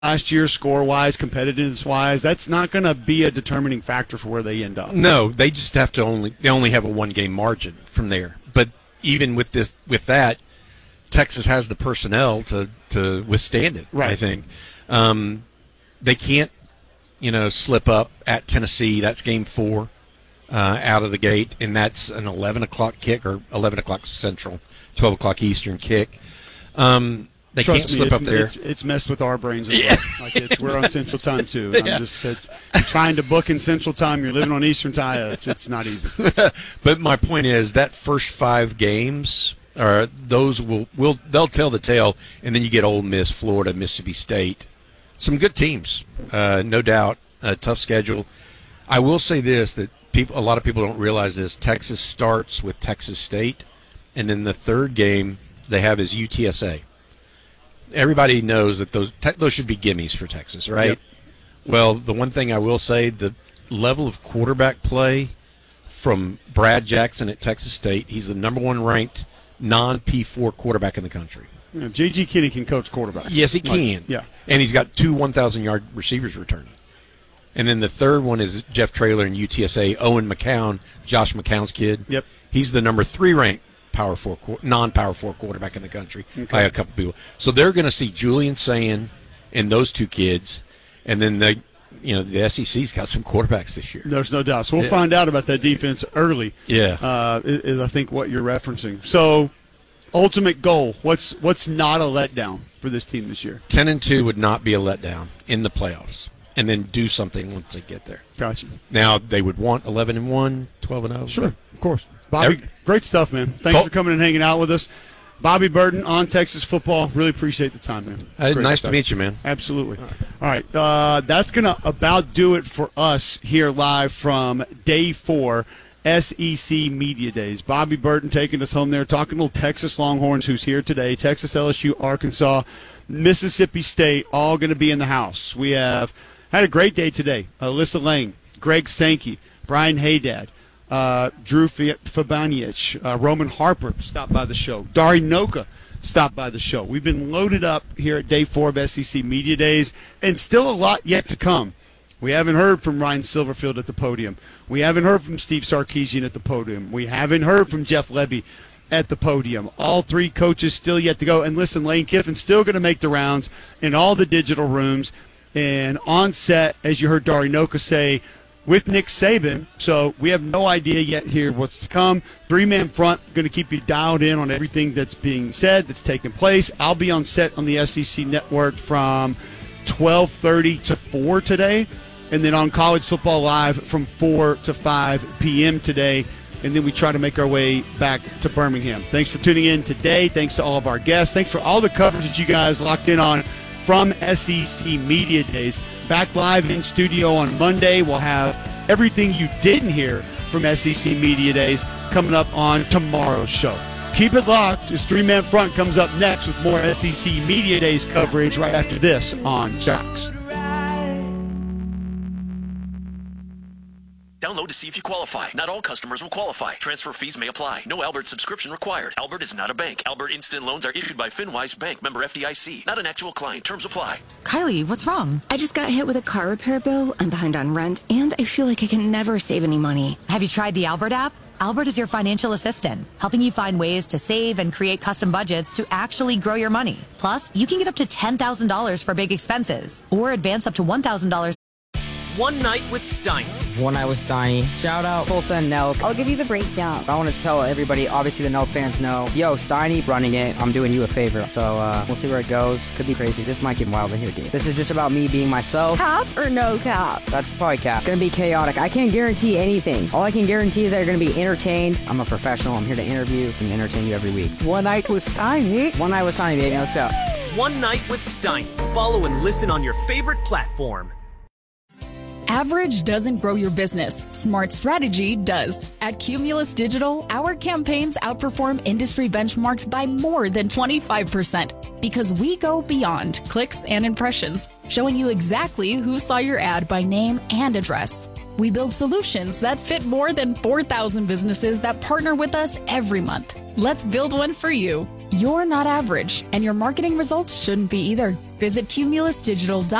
last year, score-wise, competitiveness-wise, that's not going to be a determining factor for where they end up. No, they just have to they only have a one-game margin from there. But even with that, Texas has the personnel to withstand it. Right. I think they can't, slip up at Tennessee. That's game 4 out of the gate, and that's an 11 o'clock kick or 11 o'clock Central, 12 o'clock Eastern kick. They Trust can't me, slip up there. It's messed with our brains as well. Like we're on Central Time too. Yeah. You're trying to book in Central Time. You're living on Eastern Time. It's not easy. But my point is that first 5 games, they'll tell the tale, and then you get Ole Miss, Florida, Mississippi State, some good teams, no doubt. A tough schedule. I will say this: that a lot of people don't realize this. Texas starts with Texas State, and then the third game they have is UTSA. Everybody knows that those should be gimmies for Texas, right? Yep. Well, the one thing I will say, the level of quarterback play from Brad Jackson at Texas State, he's the number 1 ranked non-P4 quarterback in the country. Yeah, J.G. Kinney can coach quarterbacks. Yes, he can. Yeah. And he's got 2 1,000-yard receivers returning. And then the third one is Jeff Traylor and UTSA, Owen McCown, Josh McCown's kid. Yep. He's the number 3 ranked non-Power 4 quarterback in the country by a couple people. So they're going to see Julian Sand and those 2 kids, and then the SEC's got some quarterbacks this year. There's no doubt. So we'll find out about that defense early. Yeah. Is I think what you're referencing. So ultimate goal, what's not a letdown for this team this year? 10-2 would not be a letdown in the playoffs, and then do something once they get there. Gotcha. Now they would want 11-1, 12-0. Sure, of course. Bobby, great stuff, man. Thanks for coming and hanging out with us. Bobby Burton on Texas football. Really appreciate the time, man. Nice to meet you, man. Absolutely. All right. That's going to about do it for us here live from Day 4 SEC Media Days. Bobby Burton taking us home there, talking to Texas Longhorns, who's here today. Texas, LSU, Arkansas, Mississippi State, all going to be in the house. We have had a great day today. Alyssa Lang, Greg Sankey, Brian Haydad, Drew Fabanic, Roman Harper stopped by the show. Dari Noka stopped by the show. We've been loaded up here at Day 4 of SEC Media Days, and still a lot yet to come. We haven't heard from Ryan Silverfield at the podium. We haven't heard from Steve Sarkisian at the podium. We haven't heard from Jeff Levy at the podium. All 3 coaches still yet to go. And listen, Lane Kiffin's still going to make the rounds in all the digital rooms and on set, as you heard Dari Noka say, with Nick Saban. So we have no idea yet here what's to come. 3-man front, going to keep you dialed in on everything that's being said, that's taking place. I'll be on set on the SEC Network from 12:30 to 4 today, and then on College Football Live from 4 to 5 p.m. today, and then we try to make our way back to Birmingham. Thanks for tuning in today. Thanks to all of our guests. Thanks for all the coverage that you guys locked in on from SEC Media Days. Back live in studio on Monday. We'll have everything you didn't hear from SEC Media Days coming up on tomorrow's show. Keep it locked as 3-Man Front comes up next with more SEC Media Days coverage right after this on Jocks. Download to see if you qualify. Not all customers will qualify. Transfer fees may apply. No Albert subscription required. Albert is not a bank. Albert Instant Loans are issued by FinWise Bank, member FDIC. Not an actual client. Terms apply. Kylie, what's wrong? I just got hit with a car repair bill. I'm behind on rent, and I feel like I can never save any money. Have you tried the Albert app? Albert is your financial assistant, helping you find ways to save and create custom budgets to actually grow your money. Plus, you can get up to $10,000 for big expenses or advance up to $1,000. One Night with Steiny. One Night with Steiny. Shout out Tulsa and Nelk. I'll give you the breakdown. I want to tell everybody, obviously the Nelk fans know, yo, Steiny running it. I'm doing you a favor. So we'll see where it goes. Could be crazy. This might get wild in here, dude. This is just about me being myself. Cap or no cap? That's probably cap. Gonna be chaotic. I can't guarantee anything. All I can guarantee is that you're gonna be entertained. I'm a professional. I'm here to interview and entertain you every week. One Night with Steiny. One Night with Steiny, baby. Let's go. One Night with Steiny. Follow and listen on your favorite platform. Average doesn't grow your business. Smart strategy does. At Cumulus Digital, our campaigns outperform industry benchmarks by more than 25% because we go beyond clicks and impressions, showing you exactly who saw your ad by name and address. We build solutions that fit more than 4,000 businesses that partner with us every month. Let's build one for you. You're not average, and your marketing results shouldn't be either. Visit cumulusdigital.com